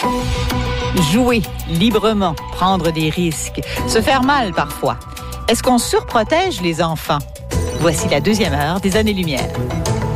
Jouer librement, prendre des risques, se faire mal parfois. Est-ce qu'on surprotège les enfants? Voici la deuxième heure des Années-Lumière.